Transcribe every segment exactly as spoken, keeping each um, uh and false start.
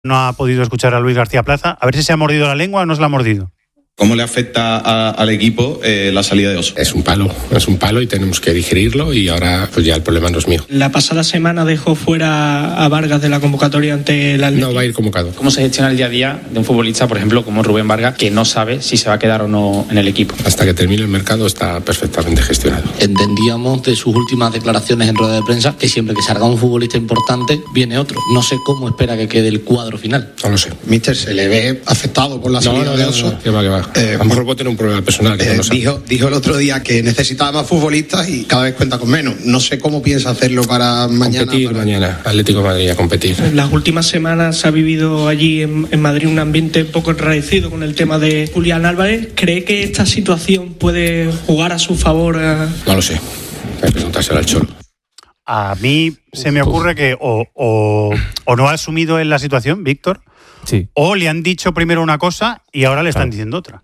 no ha podido escuchar a Luis García Plaza. A ver si se ha mordido la lengua o no se la ha mordido. ¿Cómo le afecta a, al equipo eh, la salida de Oso? Es un palo, es un palo y tenemos que digerirlo y ahora pues ya el problema no es mío. La pasada semana dejó fuera a Vargas de la convocatoria ante el Atlético. No va a ir convocado. ¿Cómo se gestiona el día a día de un futbolista, por ejemplo, como Rubén Vargas, que no sabe si se va a quedar o no en el equipo? Hasta que termine el mercado está perfectamente gestionado. Entendíamos de sus últimas declaraciones en rueda de prensa que siempre que salga un futbolista importante viene otro. No sé cómo espera que quede el cuadro final. No lo sé. Míster, ¿se le ve afectado por la salida no, no, de no, Oso? No, que va, que va. Eh, a lo mejor puede tener un problema personal que eh, no lo sabe. Dijo, dijo el otro día que necesitaba más futbolistas y cada vez cuenta con menos. No sé cómo piensa hacerlo para mañana. Competir para... mañana. Atlético de Madrid a competir. En las últimas semanas se ha vivido allí en, en Madrid un ambiente un poco enrarecido con el tema de Julián Álvarez. ¿Cree que esta situación puede jugar a su favor? A... No lo sé. Hay que preguntárselo al Cholo. A mí se me ocurre que o, o, o no ha asumido en la situación, Víctor, sí. o le han dicho primero una cosa y ahora le están claro. diciendo otra.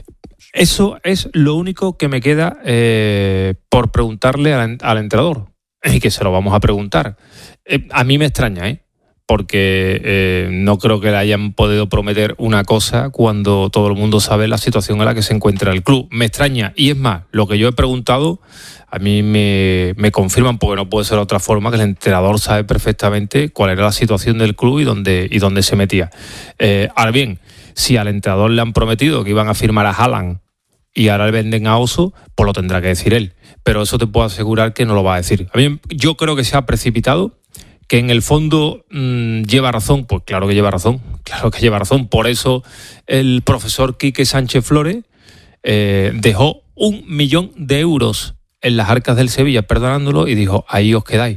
Eso es lo único que me queda eh, por preguntarle al, al entrenador, y que se lo vamos a preguntar. Eh, a mí me extraña, ¿eh? porque eh, no creo que le hayan podido prometer una cosa cuando todo el mundo sabe la situación en la que se encuentra el club. Me extraña, y es más, lo que yo he preguntado, a mí me, me confirman, porque no puede ser de otra forma, que el entrenador sabe perfectamente cuál era la situación del club y dónde, y dónde se metía. Eh, ahora bien, si al entrenador le han prometido que iban a firmar a Haaland y ahora le venden a Oso, pues lo tendrá que decir él. Pero eso te puedo asegurar que no lo va a decir. A mí, yo creo que se ha precipitado, que en el fondo mmm, lleva razón. Pues claro que lleva razón, claro que lleva razón. Por eso el profesor Quique Sánchez Flores eh, dejó un millón de euros en las arcas del Sevilla, perdonándolo, y dijo, ahí os quedáis.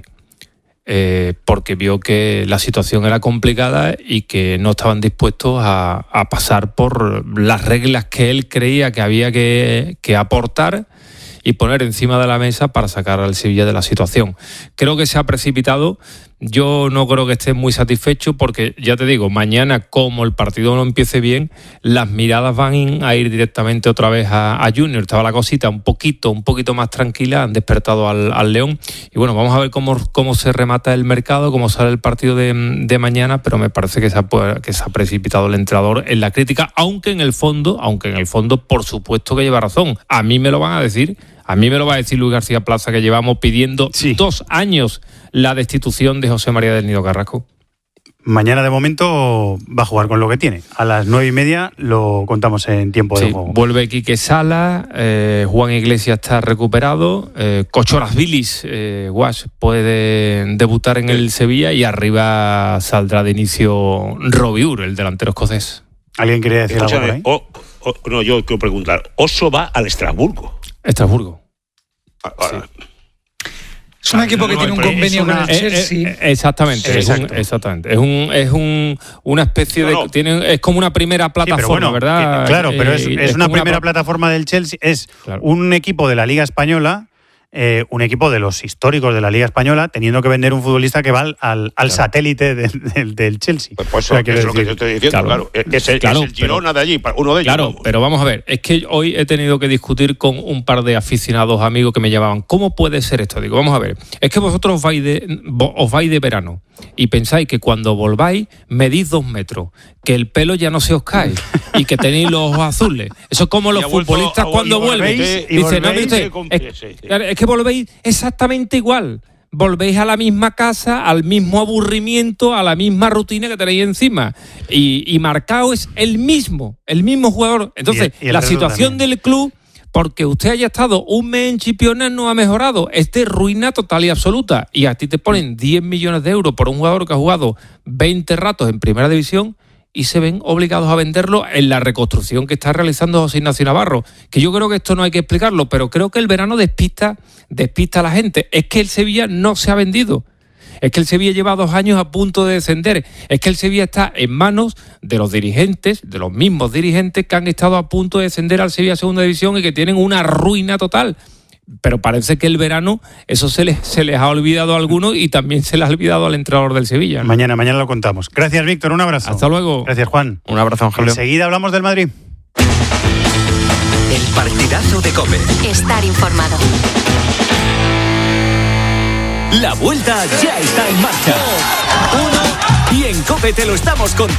Eh, porque vio que la situación era complicada y que no estaban dispuestos a, a pasar por las reglas que él creía que había que, que aportar y poner encima de la mesa para sacar al Sevilla de la situación. Creo que se ha precipitado. Yo no creo que esté muy satisfecho porque, ya te digo, mañana, como el partido no empiece bien, las miradas van a ir directamente otra vez a, a Junior. Estaba la cosita un poquito, un poquito más tranquila, han despertado al, al León. Y bueno, vamos a ver cómo, cómo se remata el mercado, cómo sale el partido de, de mañana, pero me parece que se, ha, que se ha precipitado el entrenador en la crítica, aunque en el fondo, aunque en el fondo, por supuesto que lleva razón. A mí me lo van a decir... A mí me lo va a decir Luis García Plaza, que llevamos pidiendo sí. dos años la destitución de José María del Nido Carrasco. Mañana, de momento, va a jugar con lo que tiene. A las nueve y media lo contamos en tiempo sí, de juego. Vuelve Quique Sala, eh, Juan Iglesias está recuperado, eh, Cochorazbilis, eh, Guas, puede debutar en el Sevilla y arriba saldrá de inicio Robiur, el delantero escocés. ¿Alguien quería decir Escúchame, algo por ahí? O, o, no, yo quiero preguntar. Oso va al Estrasburgo. Estrasburgo. Ah, ah, sí. Es un equipo que tiene un convenio una, con el Chelsea. Eh, eh, exactamente, es un, exactamente. Es un es un una especie no, no. de tiene es como una primera plataforma, sí, bueno, Eh, ¿verdad? claro, pero es, es, es una primera una... plataforma del Chelsea, es claro. un equipo de la Liga Española. Eh, un equipo de los históricos de la Liga Española teniendo que vender un futbolista que va al, al, al claro. satélite de, de, del Chelsea. Pues, pues eso, o sea, es lo que yo estoy diciendo, claro. claro. Es, el, claro, es el Girona pero, de allí, uno de ellos. Claro, vamos. Pero vamos a ver, es que hoy he tenido que discutir con un par de aficionados amigos que me llamaban, ¿cómo puede ser esto? Digo, vamos a ver, es que vosotros os vais de, os vais de verano y pensáis que cuando volváis medís dos metros, que el pelo ya no se os cae y que tenéis los ojos azules. Eso es como los futbolistas vuelto, cuando vuelven. Dicen, no, usted, es, es que volvéis exactamente igual. Volvéis a la misma casa, al mismo aburrimiento, a la misma rutina que tenéis encima. Y, y Marcao es el mismo, el mismo jugador. Entonces, y, y la situación también del club, porque usted haya estado un mes en Chipiona, no ha mejorado. Es de ruina total y absoluta. Y a ti te ponen diez millones de euros por un jugador que ha jugado veinte ratos en Primera División y se ven obligados a venderlo en la reconstrucción que está realizando José Ignacio Navarro. Que yo creo que esto no hay que explicarlo, pero creo que el verano despista, despista a la gente. Es que el Sevilla no se ha vendido. Es que el Sevilla lleva dos años a punto de descender. Es que el Sevilla está en manos de los dirigentes, de los mismos dirigentes que han estado a punto de descender al Sevilla a Segunda División y que tienen una ruina total. Pero parece que el verano eso se les, se les ha olvidado a algunos y también se les ha olvidado al entrenador del Sevilla, ¿no? Mañana, mañana lo contamos. Gracias, Víctor, un abrazo. Hasta luego. Gracias, Juan. Un abrazo, Ángel. Enseguida hablamos del Madrid. El partidazo de COPE. Estar informado. La vuelta ya está en marcha. Uno. Y en COPE te lo estamos contando.